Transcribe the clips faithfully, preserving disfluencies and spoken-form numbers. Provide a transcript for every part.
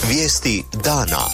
Vijesti dana.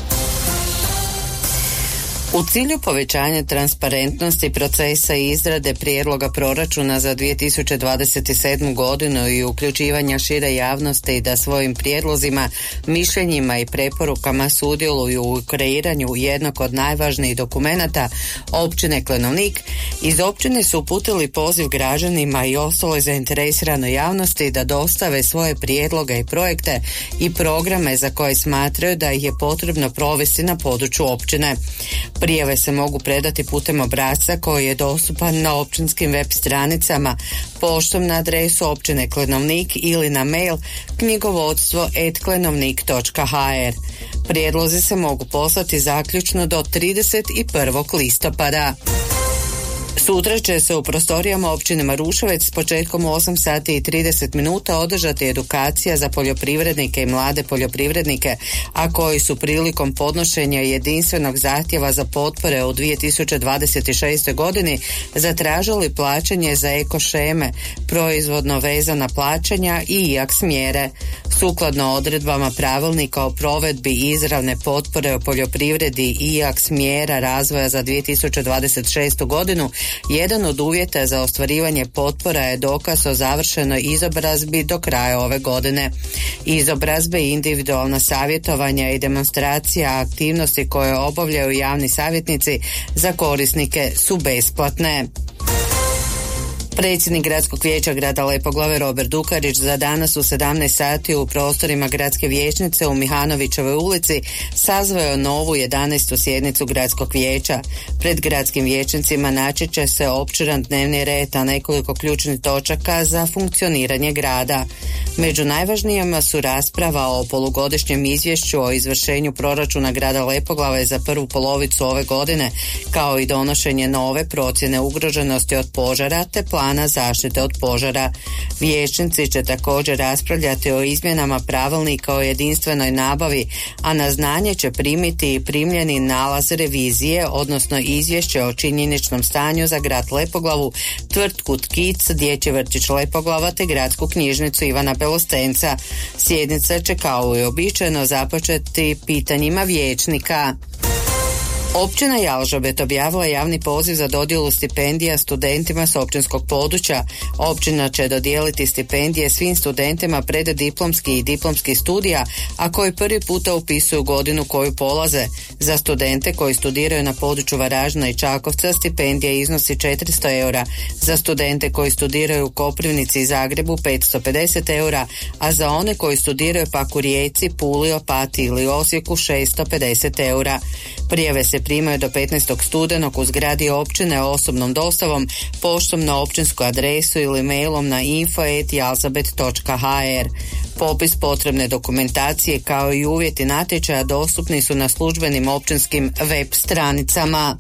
U cilju povećanja transparentnosti procesa i izrade prijedloga proračuna za dvije tisuće dvadeset sedmu. godinu i uključivanja šire javnosti da svojim prijedlozima, mišljenjima i preporukama sudjeluju u kreiranju jednog od najvažnijih dokumenata općine Klenovnik, iz općine su uputili poziv građanima i ostaloj zainteresiranoj javnosti da dostave svoje prijedloge i projekte i programe za koje smatraju da ih je potrebno provesti na području općine. Prijave se mogu predati putem obrasca koji je dostupan na općinskim web stranicama, poštom na adresu općine Klenovnik ili na mail knjigovodstvo at klenovnik točka ha er. Prijedlozi se mogu poslati zaključno do trideset prvog listopada. Sutra će se u prostorijama općine Maruševec s početkom u osam sati i trideset minuta održati edukacija za poljoprivrednike i mlade poljoprivrednike, a koji su prilikom podnošenja jedinstvenog zahtjeva za potpore u dvije tisuće dvadeset šestoj. godini zatražili plaćanje za eko šeme, proizvodno vezana plaćanja i i a k s mjere. Sukladno odredbama pravilnika o provedbi izravne potpore u poljoprivredi i i a k s mjera razvoja za dvije tisuće dvadeset šestu. godinu, jedan od uvjeta za ostvarivanje potpora je dokaz o završenoj izobrazbi do kraja ove godine. Izobrazbe, individualna savjetovanja i demonstracija aktivnosti koje obavljaju javni savjetnici za korisnike su besplatne. Predsjednik Gradskog vijeća grada Lepoglave Robert Dukarić za danas u sedamnaest sati u prostorima gradske vijećnice u Mihanovićevoj ulici sazvao je novu jedanaestu sjednicu Gradskog vijeća. Pred gradskim vijećnicima naći će se opširan dnevni red, a nekoliko ključnih točaka za funkcioniranje grada. Među najvažnijima su rasprava o polugodišnjem izvješću o izvršenju proračuna grada Lepoglave za prvu polovicu ove godine, kao i donošenje nove procjene ugroženosti od požara te plana zaštite od požara. Vijećnici će također raspravljati o izmjenama pravilnika o jedinstvenoj nabavi, a na znanje će primiti i primljeni nalaz revizije, odnosno izvješće o činjeničnom stanju za grad Lepoglavu, tvrtku Tkic, dječji vrtić Lepoglava te gradsku knjižnicu Ivana Belostenca. Sjednica će kao i običajno započeti pitanjima vijećnika. Općina Jalžabet objavila javni poziv za dodjelu stipendija studentima s općinskog područja. Općina će dodijeliti stipendije svim studentima preddiplomskih i diplomskih studija, a koji prvi puta upisuju godinu koju polaze. Za studente koji studiraju na području Varaždina i Čakovca stipendija iznosi četiristo eura, za studente koji studiraju u Koprivnici i Zagrebu petsto pedeset eura, a za one koji studiraju pak u Rijeci, Puli, Opatiji ili Osijeku šesto pedeset eura. Prijave se primaju do petnaestog studenog u zgradi općine osobnom dostavom, poštom na općinsku adresu ili mailom na info at jalzabet točka ha er. Popis potrebne dokumentacije kao i uvjeti natječaja dostupni su na službenim općinskim web stranicama.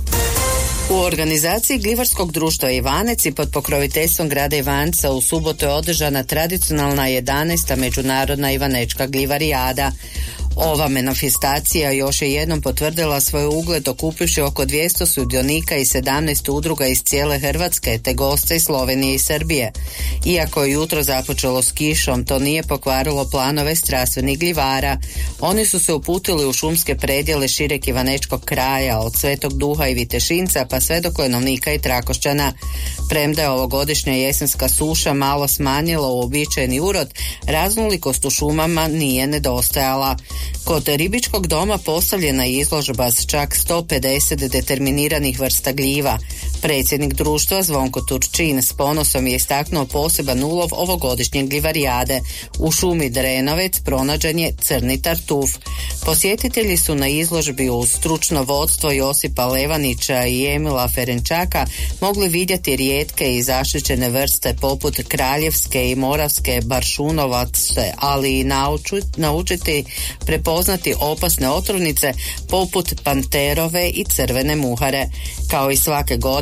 U organizaciji Glivarskog društva Ivanec i pod pokroviteljstvom grada Ivanca u subotu je održana tradicionalna jedanaesta međunarodna Ivanečka glivarijada. Ova manifestacija još je jednom potvrdila svoj ugled okupivši oko dvjesto sudionika i sedamnaest udruga iz cijele Hrvatske te goste iz Slovenije i Srbije. Iako je jutro započelo s kišom, to nije pokvarilo planove strastvenih glivara. Oni su se uputili u šumske predjele šireg ivanečkog kraja, od Svetog Duha i Vitešinca pa sve do Klenovnika i Trakošćana. Premda je ovogodišnja jesenska suša malo smanjila uobičajeni urod, raznolikost u šumama nije nedostajala. Kod ribičkog doma postavljena je izložba s čak sto pedeset determiniranih vrsta gljiva. Predsjednik društva Zvonko Turčin s ponosom je istaknuo poseban ulov ovogodišnje glivarijade. U šumi Drenovec pronađen je crni tartuf. Posjetitelji su na izložbi uz stručno vodstvo Josipa Levanića i Emila Ferenčaka mogli vidjeti rijetke i zaštićene vrste poput kraljevske i moravske baršunovace, ali i nauču, naučiti prepoznati opasne otrovnice poput panterove i crvene muhare. Kao i svake godine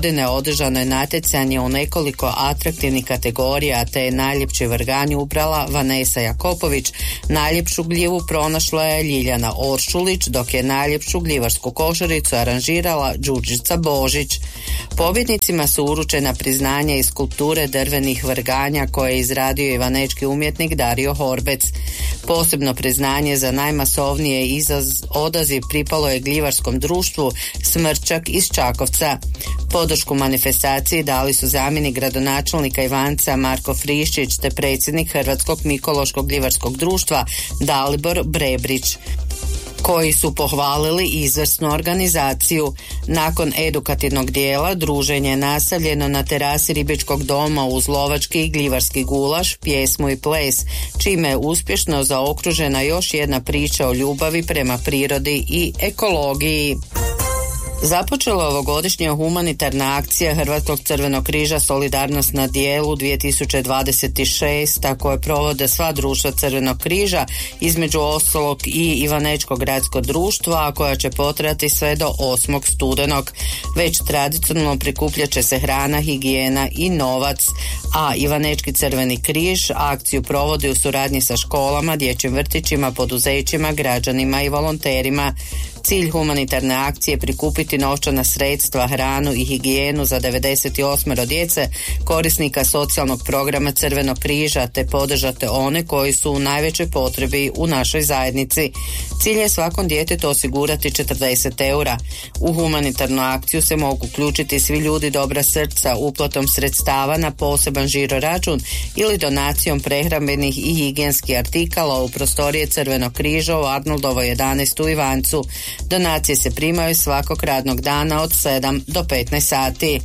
godine održano je natjecanje u nekoliko atraktivnih kategorija, te je najljepši vrganj ubrala Vanesa Jakopović, najljepšu gljivu pronašla je Ljiljana Oršulić, dok je najljepšu gljivarsku košaricu aranžirala Đurđica Božić. Pobjednicima su uručena priznanja iz skulpture drvenih vrganja koje je izradio ivanečki umjetnik Dario Horbec. Posebno priznanje za najmasovnije izaz, odaziv pripalo je gljivarskom društvu Smrčak iz Čakovca. Podršku manifestaciji dali su zamjenik gradonačelnika Ivanca Marko Friščić te predsjednik Hrvatskog mikološkog gljivarskog društva Dalibor Brebrić, koji su pohvalili izvrsnu organizaciju. Nakon edukativnog dijela druženje je nastavljeno na terasi Ribičkog doma uz lovački i gljivarski gulaš, pjesmu i ples, čime je uspješno zaokružena još jedna priča o ljubavi prema prirodi i ekologiji. Započela ovogodišnja humanitarna akcija Hrvatskog crvenog križa Solidarnost na dijelu dvije tisuće dvadeset šest, koje provode sva društva Crvenog križa, između ostalog i Ivanečko gradsko društvo, a koja će potrajati sve do osmog studenog. Već tradicionalno prikupljat će se hrana, higijena i novac, a Ivanečki crveni križ akciju provodi u suradnji sa školama, dječjim vrtićima, poduzećima, građanima i volonterima. Cilj humanitarne akcije je prikupiti novčana sredstva, hranu i higijenu za devedeset osam djece korisnika socijalnog programa Crvenog križa, te podržati one koji su u najvećoj potrebi u našoj zajednici. Cilj je svakom djetetu osigurati četrdeset eura. U humanitarnu akciju se mogu uključiti svi ljudi dobra srca uplatom sredstava na poseban žiro račun ili donacijom prehrambenih i higijenskih artikala u prostorije Crvenog križa u Arnoldovoj jedanaest u Ivancu. Donacije se primaju svakog radnog dana od sedam do petnaest sati.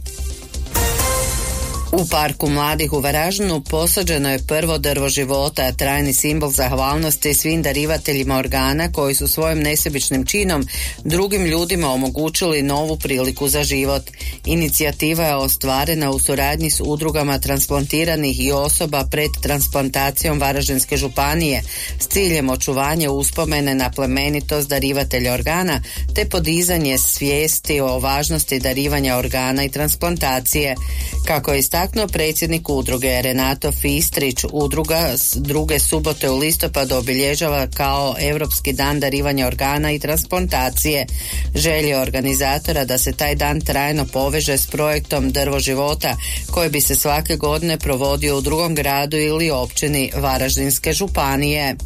U Parku mladih u Varaždinu posađeno je prvo drvo života, trajni simbol zahvalnosti svim darivateljima organa koji su svojim nesebičnim činom drugim ljudima omogućili novu priliku za život. Inicijativa je ostvarena u suradnji s udrugama transplantiranih i osoba pred transplantacijom Varaždinske županije s ciljem očuvanja uspomene na plemenitost darivatelja organa te podizanje svijesti o važnosti darivanja organa i transplantacije. Kako je istaknuo predsjednik udruge Renato Fistrić, udruga druge subote u listopadu obilježava kao Europski dan darivanja organa i transplantacije. Želja organizatora da se taj dan trajno poveže s projektom Drvo života koji bi se svake godine provodio u drugom gradu ili općini Varaždinske županije.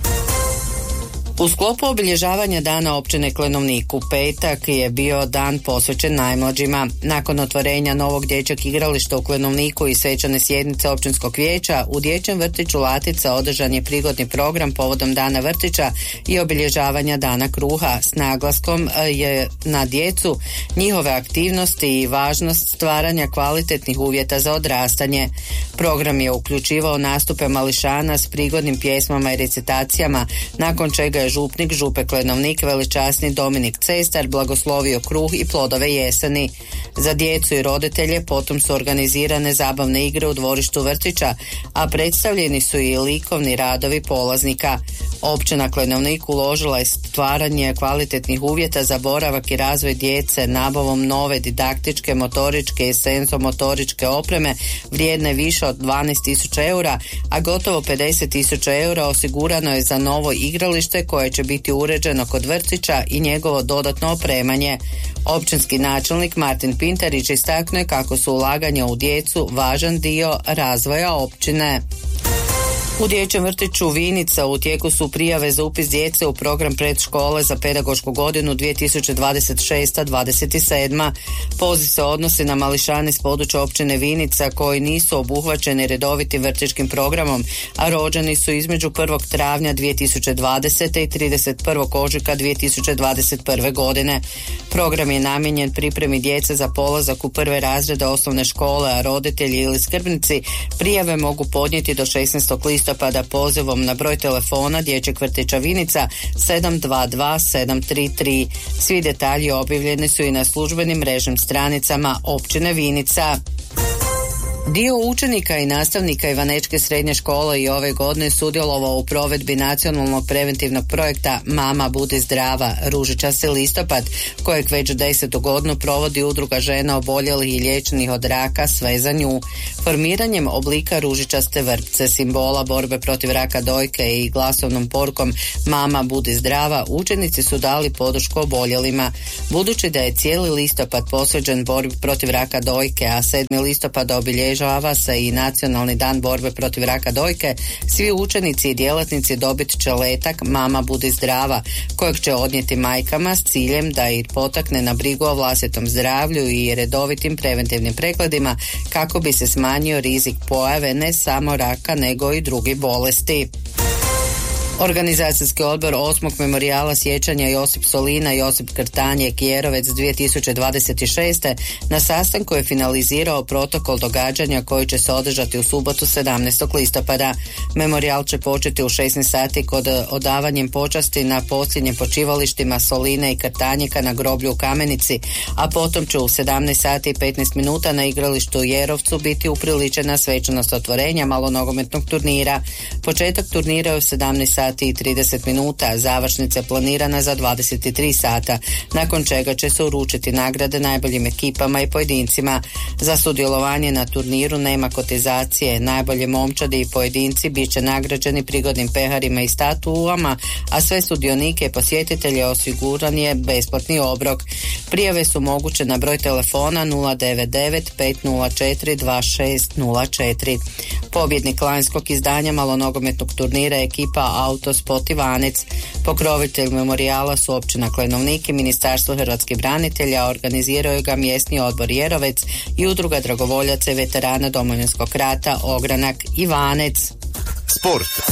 U sklopu obilježavanja dana općine Klenovnik u petak je bio dan posvećen najmlađima. Nakon otvorenja novog dječjeg igrališta u Klenovniku i svečane sjednice općinskog vijeća, u dječjem vrtiću Latica održan je prigodni program povodom dana vrtića i obilježavanja dana kruha s naglaskom je na djecu, njihove aktivnosti i važnost stvaranja kvalitetnih uvjeta za odrastanje. Program je uključivao nastupe mališana s prigodnim pjesmama i recitacijama, nakon čega je župnik župe Klenovnik veličasni Dominik Cestar blagoslovio kruh i plodove jeseni. Za djecu i roditelje potom su organizirane zabavne igre u dvorištu vrtića, a predstavljeni su i likovni radovi polaznika. Općina Klenovnik uložila je stvaranje kvalitetnih uvjeta za boravak i razvoj djece nabavom nove didaktičke, motoričke i senzomotoričke opreme vrijedne više od dvanaest tisuća eura, a gotovo pedeset tisuća eura osigurano je za novo igralište koje će biti uređeno kod vrtića i njegovo dodatno opremanje. Općinski načelnik Martin Pintarić istaknuo je kako su ulaganja u djecu važan dio razvoja općine. U dječjem vrtiću Vinica u tijeku su prijave za upis djece u program predškole za pedagošku godinu dvije tisuće dvadeset šest dvadeset sedam. Poziv se odnosi na mališane s područja općine Vinica koji nisu obuhvaćeni redovitim vrtićkim programom, a rođeni su između prvog travnja dvije tisuće dvadesete i trideset prvog ožujka dvije tisuće dvadeset prve godine. Program je namijenjen pripremi djece za polazak u prve razrede osnovne škole, a roditelji ili skrbnici prijave mogu podnijeti do šesnaestog listopada pozivom na broj telefona dječjeg vrtića Vinica sedam dva dva sedam tri tri. Svi detalji objavljeni su i na službenim mrežnim stranicama općine Vinica. Dio učenika i nastavnika Ivanečke srednje škole i ove godine sudjelovao u provedbi nacionalnog preventivnog projekta Mama budi zdrava, ružičasti listopad, kojeg već desetu godinu provodi udruga žena oboljelih i liječenih od raka Sve za nju. Formiranjem oblika ružičaste vrpce, simbola borbe protiv raka dojke i glasovnom porukom Mama budi zdrava, učenici su dali podršku oboljelima. Budući da je cijeli listopad posvećen borbi protiv raka dojke, a sedmi listopad obilježava se i nacionalni dan borbe protiv raka dojke, svi učenici i djelatnici dobit će letak Mama budi zdrava, kojeg će odnijeti majkama s ciljem da ih potakne na brigu o vlastitom zdravlju i redovitim preventivnim pregledima kako bi se smanjio rizik pojave ne samo raka nego i drugih bolesti. Organizacijski odbor osmog memorijala sjećanja Josip Solina, Josip Krtanjek, Jerovec dvije tisuće dvadeset šeste na sastanku je finalizirao protokol događanja koji će se održati u subotu sedamnaestog listopada. Memorijal će početi u šesnaest sati kod odavanjem počasti na posljednjim počivalištima Soline i Krtanjeka na groblju u Kamenici, a potom će u sedamnaest sati i petnaest minuta na igralištu u Jerovcu biti upriličena svečanost otvorenja malonogometnog turnira. Početak turnira je u sedamnaest sati i trideset minuta, završnica je planirana za dvadeset tri sata, nakon čega će se uručiti nagrade najboljim ekipama i pojedincima. Za sudjelovanje na turniru nema kotizacije, najbolje momčadi i pojedinci bit će nagrađeni prigodnim peharima i statuama, a sve sudionike i posjetitelje osiguran je besplatni obrok. Prijave su moguće na broj telefona nula devet devet pet nula četiri dva šest nula četiri. Pobjednik lanjskog izdanja malonogometnog turnira je ekipa Autospot Ivanec. Pokrovitelj memorijala su općina Klenovnik i Ministarstvo hrvatskih branitelja, organiziraju ga mjesni odbor Jerovec i udruga dragovoljaca i veterana Domovinskog rata Ogranak Ivanec. Sport.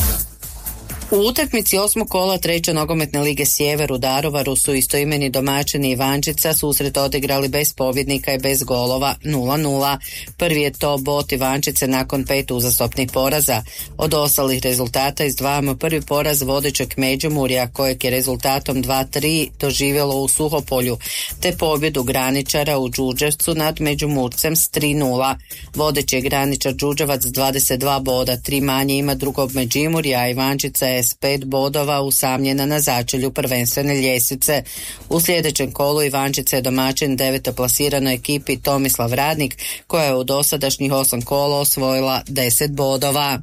U utakmici osmog kola treće nogometne lige Sjever u Daruvaru su istoimeni domaćini Ivančica susret odigrali bez pobjednika i bez golova nula nula. Prvi je to Bot Ivančice nakon pet uzastopnih poraza. Od ostalih rezultata izdvajamo prvi poraz vodećeg Međimurja kojeg je rezultatom dva tri doživjelo u Suhopolju, te pobjedu Graničara u Đurđevcu nad Međimurcem s tri nula. Vodeći je Graničar Đurđevac s dvadeset dva boda, tri manje ima drugog Međimurja, a Ivančica je s pet bodova usamljena na začelju prvenstvene ljestvice. U sljedećem kolu Ivančica je domaćin devetoplasiranoj ekipi Tomislav Radnik, koja je u dosadašnjih osam kola osvojila deset bodova.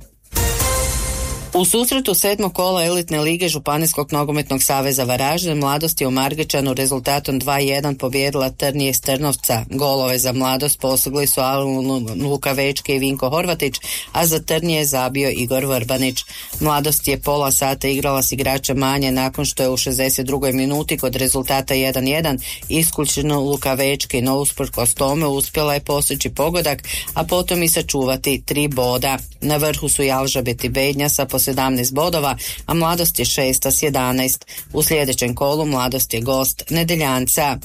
U susretu sedmog kola elitne lige Županijskog nogometnog saveza Varaždin Mladost je u Margečanu rezultatom dva jedan pobijedila Trnje iz Trnovca. Golove za Mladost postigli su Alun Lukavečki i Vinko Horvatić, a za Trnje je zabio Igor Vrbanić. Mladost je pola sata igrala s igrača manje nakon što je u šezdeset drugoj minuti kod rezultata jedan jedan isključeno Lukavečki, no usprkos tome uspjela je postići pogodak, a potom i sačuvati tri boda. Na vrhu su Jalžabet i Bednja sa po sedamnaest bodova, a Mladost je šesta s jedanaest. U sljedećem kolu Mladost je gost Nedeljanca.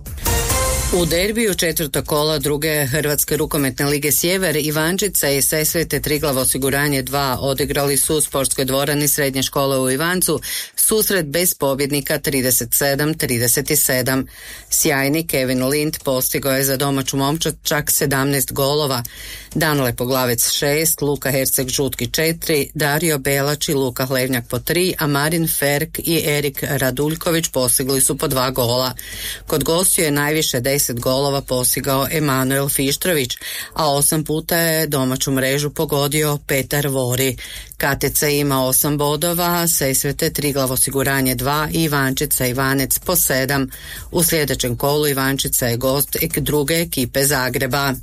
U derbiju četvrtog kola druge Hrvatske rukometne lige Sjever Ivančica i Sesvete Triglav osiguranje dva odigrali su u sportskoj dvorani srednje škole u Ivancu susret bez pobjednika trideset sedam trideset sedam. Sjajni Kevin Lind postigao je za domaću momčad čak sedamnaest golova. Dan Lepoglavec šest, Luka Herceg Žutki četiri, Dario Belač i Luka Hlevnjak po tri, a Marin Ferk i Erik Raduljković postigli su po dva gola. Kod gostiju je najviše deset golova postigao Emanuel Fištrović, a osam puta je domaću mrežu pogodio Petar Vori. K T C ima osam bodova, Sesvete Triglav osiguranje dva i Ivančica Ivanec po sedam. U sljedećem kolu Ivančica je gost druge ekipe Zagreba.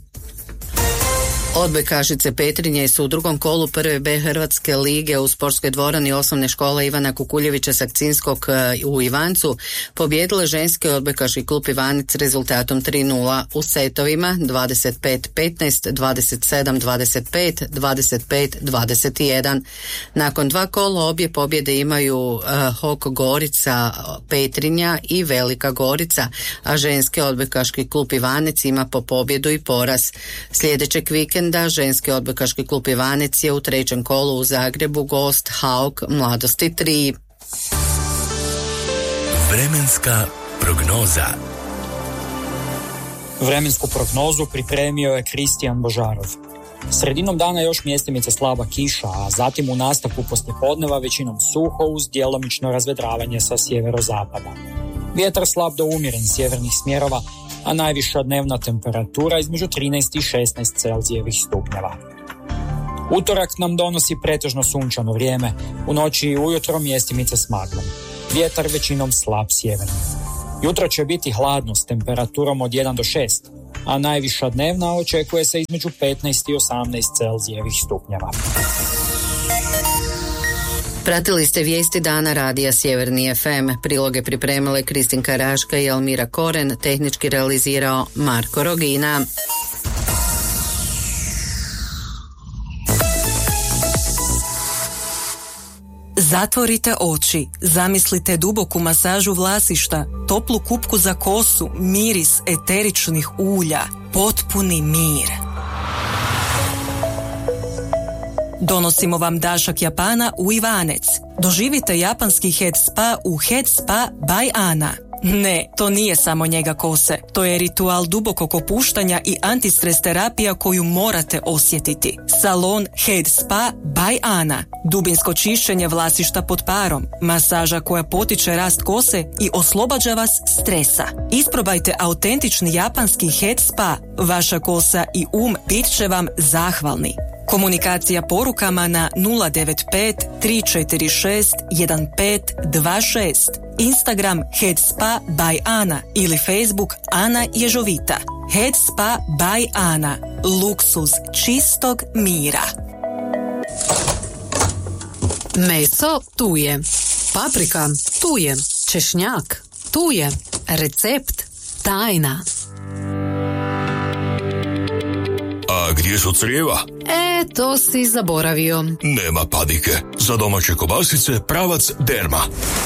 Odbojkašice Petrinje su u drugom kolu prve B Hrvatske lige u sportskoj dvorani osnovne škole Ivana Kukuljevića Sakcinskog u Ivancu pobijedile ženski odbojkaški klub Ivanec rezultatom tri nula u setovima dvadeset pet petnaest, dvadeset sedam dvadeset pet, dvadeset pet dvadeset jedan. Nakon dva kola obje pobjede imaju uh, Hok Gorica Petrinja i Velika Gorica, a ženski odbojkaški klub Ivanec ima po pobjedu i poraz. Sljedećeg vikenda da ženski odbojkaški klub Ivanec je u trećem kolu u Zagrebu gost Hauk Mladosti tri. Vremenska prognoza. Vremensku prognozu pripremio je Kristijan Božarov. Sredinom dana još mjestimice slaba kiša, a zatim u nastavku poslijepodneva većinom suho uz djelomično razvedravanje sa sjeverozapada. Vjetar slab do umjeren sjevernih smjerova, a najviša dnevna temperatura između trinaest i šesnaest Celzijevih stupnjeva. Utorak nam donosi pretežno sunčano vrijeme, u noći i ujutro mjestimice s maglom. Vjetar većinom slab sjeverni. Jutro će biti hladno s temperaturom od jedan do šest, a najviša dnevna očekuje se između petnaest i osamnaest Celzijevih stupnjeva. Pratili ste vijesti dana radija Sjeverni ef em. Priloge pripremile Kristinka Raška i Almira Koren, tehnički realizirao Marko Rogina. Zatvorite oči, zamislite duboku masažu vlasišta, toplu kupku za kosu, miris eteričnih ulja, potpuni mir. Donosimo vam dašak Japana u Ivanec. Doživite japanski head spa u Head Spa by Ana. Ne, to nije samo njega kose. To je ritual dubokog opuštanja i antistres terapija koju morate osjetiti. Salon Head Spa by Ana. Dubinsko čišćenje vlasišta pod parom. Masaža koja potiče rast kose i oslobađa vas stresa. Isprobajte autentični japanski Head Spa. Vaša kosa i um bit će vam zahvalni. Komunikacija porukama na nula devet pet tri četiri šest jedan pet dva šest, Instagram Head Spa by Ana ili Facebook Ana Ježovita. Head Spa by Ana. Luksuz čistog mira. Meso tu je. Paprika tu je. Češnjak tu je. Recept tajna. A gdje su crijeva? E, to si zaboravio. Nema panike. Za domaće kobasice pravac Derma.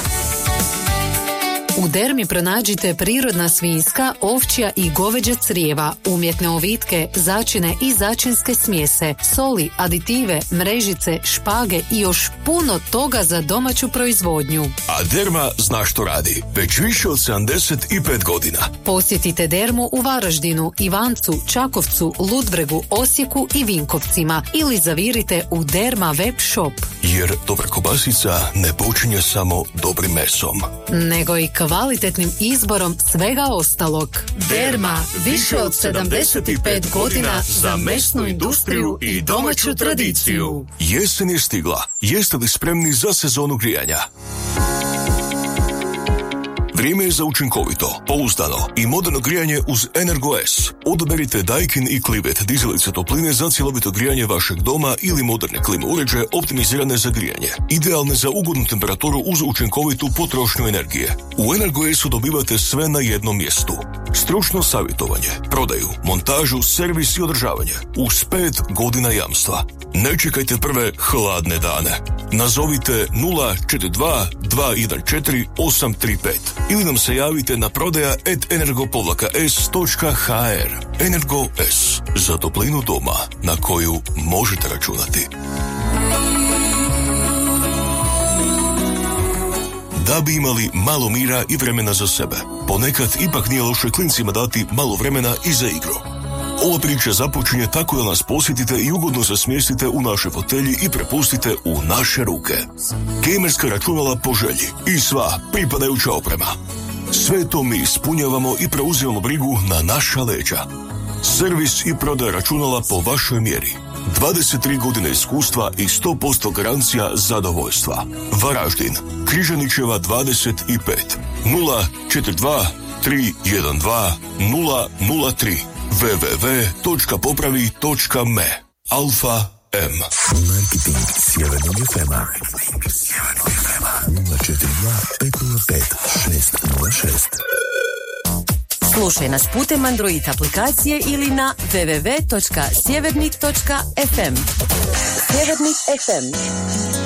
U Dermi pronađite prirodna svinjska, ovčja i goveđa crijeva, umjetne ovitke, začine i začinske smjese, soli, aditive, mrežice, špage i još puno toga za domaću proizvodnju. A Derma zna što radi. Već više od sedamdeset pet godina. Posjetite Dermu u Varaždinu, Ivancu, Čakovcu, Ludbregu, Osijeku i Vinkovcima ili zavirite u Derma web shop. Jer dobra kobasica ne počinje samo dobrim mesom, nego i kvalitetnim izborom svega ostalog. Derma, više od sedamdeset pet godina za mesnu industriju i domaću tradiciju. Jesen je stigla. Jeste li spremni za sezonu grijanja? Vrijeme je za učinkovito, pouzdano i moderno grijanje uz EnergoS. Odaberite Daikin i Clivet dizelice topline za cjelovito grijanje vašeg doma ili moderne klima uređaje optimizirane za grijanje. Idealne za ugodnu temperaturu uz učinkovitu potrošnju energije. U EnergoS-u dobivate sve na jednom mjestu. Stručno savjetovanje, prodaju, montažu, servis i održavanje. Uz pet godina jamstva. Ne čekajte prve hladne dane. Nazovite nula četiri dva dva jedan četiri osam tri pet ili nam se javite na prodaja at energo s točka h r. EnergoS. Za toplinu doma na koju možete računati. Da bi imali malo mira i vremena za sebe, ponekad ipak nije loše klincima dati malo vremena i za igru. Ova priča započinje tako da nas posjetite i ugodno se smjestite u naše fotelji i prepustite u naše ruke. Gamerska računala po želji i sva pripadajuća oprema. Sve to mi ispunjavamo i preuzimamo brigu na naša leđa. Servis i prodaja računala po vašoj mjeri. dvadeset tri godine iskustva i sto posto garancija zadovoljstva. Varaždin, Križanićeva dvadeset pet, nula četiri dva tri jedan dva nula nula tri. w w w točka popravi točka m e. Alfa M. Marketing Sjevernog ef ema. nula četiri dva pet nula pet šest nula šest. Slušaj nas putem Android aplikacije ili na w w w točka sjevernik točka f m. Sjevernik ef em.